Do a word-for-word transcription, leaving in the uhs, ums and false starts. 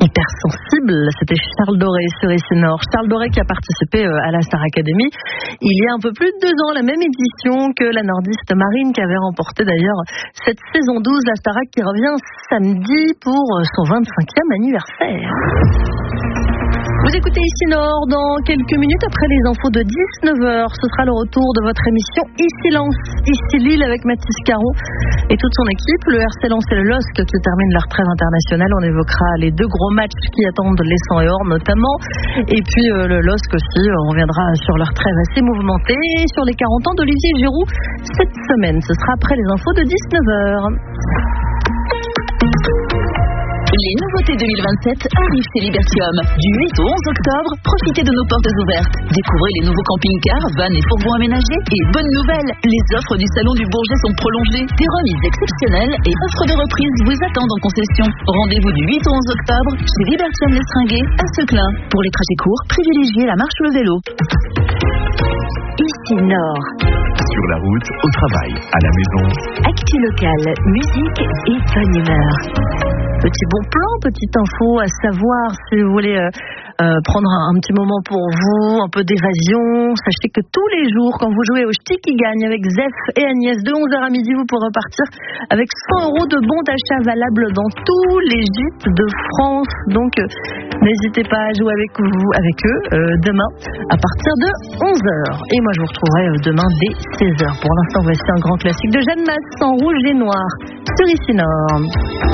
hypersensible. C'était Charles Doré sur Ici Nord. Charles Doré qui a participé à la Star Academy il y a un peu plus de deux ans, la même édition que la nordiste Marine qui avait remporté d'ailleurs cette saison douze. La Star Ac qui revient samedi pour son vingt-cinquième anniversaire. Vous écoutez Ici Nord dans quelques minutes après les infos de dix-neuf heures. Ce sera le retour de votre émission Ici Lens, Ici Lille avec Mathis Caron et toute son équipe. Le R C Lens et le L O S C qui terminent leur trêve internationale. On évoquera les deux gros matchs qui attendent les cent et or notamment. Et puis euh, le L O S C aussi, on reviendra sur leur trêve assez mouvementée. Et sur les quarante ans d'Olivier Giroud cette semaine. Ce sera après les infos de dix-neuf heures. Les nouveautés deux mille vingt-sept arrivent chez Libertium. Du huit au onze octobre, profitez de nos portes ouvertes. Découvrez les nouveaux camping-cars, vannes et fourgons aménagés. Et bonne nouvelle, les offres du Salon du Bourget sont prolongées. Des remises exceptionnelles et offres de reprise vous attendent en concession. Rendez-vous du huit au onze octobre chez Libertium l'Estringuet à Seclin. Pour les trajets courts, privilégiez la marche ou le vélo. Ici Nord. Sur la route, au travail, à la maison. Actu locale, musique et bonne humeur. Petit bon plan, petite info à savoir si vous voulez euh, euh, prendre un, un petit moment pour vous, un peu d'évasion. Sachez que tous les jours, quand vous jouez au Ch'ti qui gagne avec Zef et Agnès de onze heures à midi, vous pourrez repartir avec cent euros de bons d'achat valables dans tous les gîtes de France. Donc euh, n'hésitez pas à jouer avec vous, avec eux euh, demain à partir de onze heures. Et moi je vous retrouverai euh, demain dès seize heures. Pour l'instant, voici un grand classique de Jeanne Masse en rouge et noir sur Ici Nord.